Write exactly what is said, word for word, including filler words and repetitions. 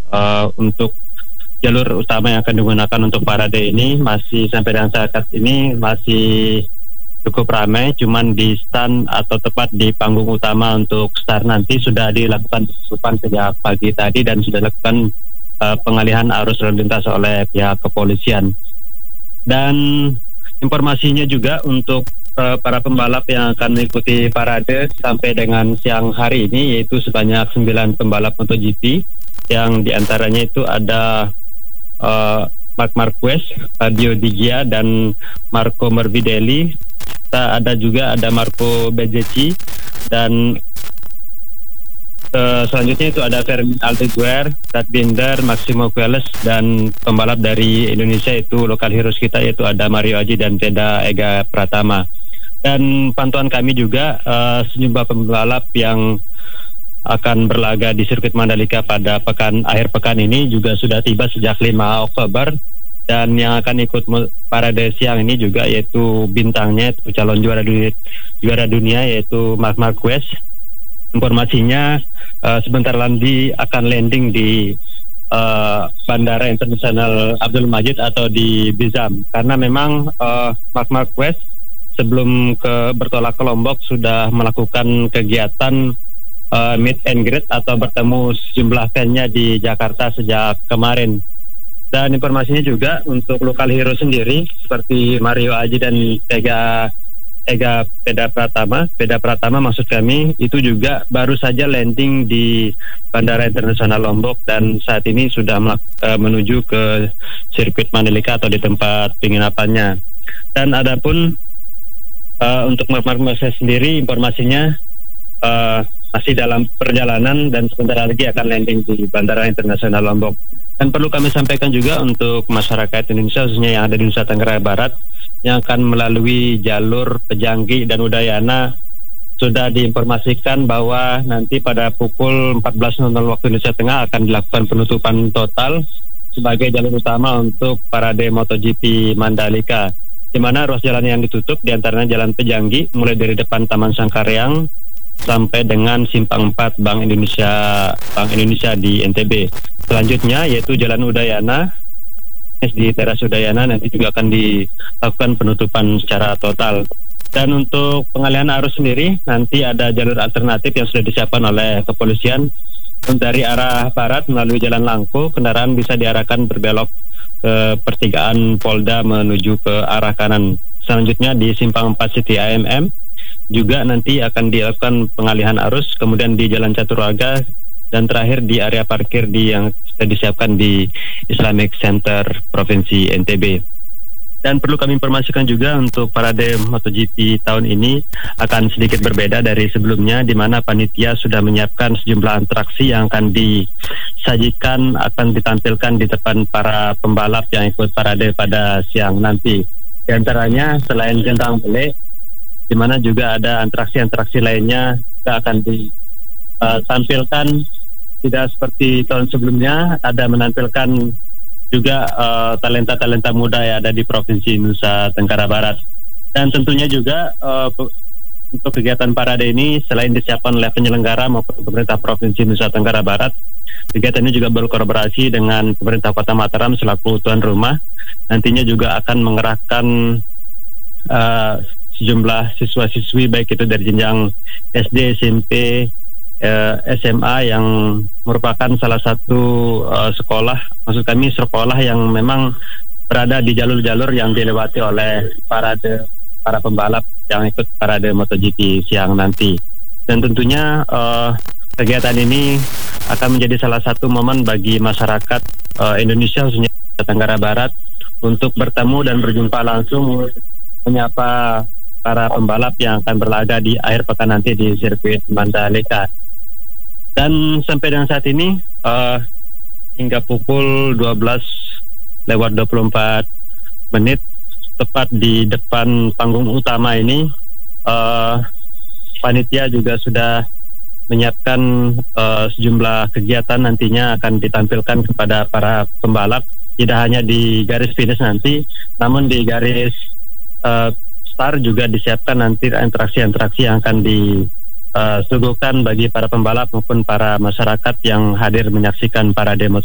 uh, untuk jalur utama yang akan digunakan untuk parade ini masih sampai dengan saat ini masih cukup ramai. Cuman di stand atau tepat di panggung utama untuk start nanti sudah dilakukan penutupan sejak pagi tadi dan sudah dilakukan uh, pengalihan arus lalu lintas oleh pihak kepolisian. Dan informasinya juga untuk uh, para pembalap yang akan mengikuti parade sampai dengan siang hari ini, yaitu sebanyak sembilan pembalap MotoGP yang diantaranya itu ada uh, Marc Marquez, Fabio Di Gia dan Marco Morbidelli. Kita ada juga ada Marco Bezzecchi dan uh, selanjutnya itu ada Fermin Aldeguer, Brad Binder, Maximo Puelles, dan pembalap dari Indonesia itu lokal heroes kita yaitu ada Mario Aji dan Teda Ega Pratama. Dan pantauan kami juga uh, sejumlah pembalap yang akan berlaga di sirkuit Mandalika pada pekan akhir pekan ini juga sudah tiba sejak lima Oktober. Dan yang akan ikut parade siang ini juga yaitu bintangnya itu calon juara dunia, juara dunia yaitu Marc Marquez. Informasinya uh, sebentar lagi akan landing di uh, Bandara Internasional Abdul Majid atau di Bizam, karena memang uh, Marc Marquez sebelum ke bertolak ke Lombok sudah melakukan kegiatan uh, meet and greet atau bertemu sejumlah fansnya di Jakarta sejak kemarin. Dan informasinya juga untuk lokal hero sendiri seperti Mario Aji dan Ega Ega Peda Pratama, Peda Pratama maksud kami, itu juga baru saja landing di Bandara Internasional Lombok dan saat ini sudah uh, menuju ke sirkuit Mandalika atau di tempat penginapannya. Dan adapun uh, untuk Marc Marquez sendiri informasinya uh, masih dalam perjalanan dan sebentar lagi akan landing di Bandara Internasional Lombok. Dan perlu kami sampaikan juga untuk masyarakat Indonesia khususnya yang ada di Nusa Tenggara Barat yang akan melalui jalur Pejanggi dan Udayana, sudah diinformasikan bahwa nanti pada pukul empat belas waktu Indonesia Tengah akan dilakukan penutupan total sebagai jalur utama untuk parade MotoGP Mandalika, di mana ruas jalan yang ditutup diantaranya Jalan Pejanggi mulai dari depan Taman Sangkaryang sampai dengan Simpang empat Bank Indonesia Bank Indonesia di N T B. Selanjutnya yaitu Jalan Udayana, di Teras Udayana nanti juga akan dilakukan penutupan secara total. Dan untuk pengalihan arus sendiri nanti ada jalur alternatif yang sudah disiapkan oleh kepolisian. Dari arah barat melalui Jalan Langko, kendaraan bisa diarahkan berbelok ke pertigaan Polda menuju ke arah kanan. Selanjutnya di Simpang empat City A M M juga nanti akan dilakukan pengalihan arus, kemudian di Jalan Caturwaga, dan terakhir di area parkir di yang sudah disiapkan di Islamic Center Provinsi N T B. Dan perlu kami informasikan juga untuk parade MotoGP tahun ini akan sedikit berbeda dari sebelumnya, di mana panitia sudah menyiapkan sejumlah atraksi yang akan disajikan, akan ditampilkan di depan para pembalap yang ikut parade pada siang nanti. Di antaranya selain Gentang Bele, di mana juga ada atraksi-atraksi lainnya yang akan ditampilkan. Uh, tidak seperti tahun sebelumnya, ada menampilkan juga uh, talenta-talenta muda yang ada di Provinsi Nusa Tenggara Barat. Dan tentunya juga uh, untuk kegiatan parade ini selain disiapkan oleh penyelenggara maupun pemerintah Provinsi Nusa Tenggara Barat, kegiatan ini juga berkolaborasi dengan pemerintah Kota Mataram selaku tuan rumah. Nantinya juga akan mengerahkan uh, sejumlah siswa-siswi baik itu dari jenjang S D, S M P, eh, S M A yang merupakan salah satu eh, sekolah, maksud kami sekolah yang memang berada di jalur-jalur yang dilewati oleh parade para pembalap yang ikut parade MotoGP siang nanti. Dan tentunya eh, kegiatan ini akan menjadi salah satu momen bagi masyarakat eh, Indonesia khususnya Tenggara Barat untuk bertemu dan berjumpa langsung, menyapa para pembalap yang akan berlaga di akhir pekan nanti di sirkuit Mandalika. Dan sampai dengan saat ini uh, hingga pukul dua belas lewat dua puluh empat menit tepat di depan panggung utama ini, uh, panitia juga sudah menyiapkan uh, sejumlah kegiatan nantinya akan ditampilkan kepada para pembalap, tidak hanya di garis finish nanti, namun di garis uh, start juga disiapkan nanti interaksi-interaksi yang akan disuguhkan bagi para pembalap maupun para masyarakat yang hadir menyaksikan parade MotoGP.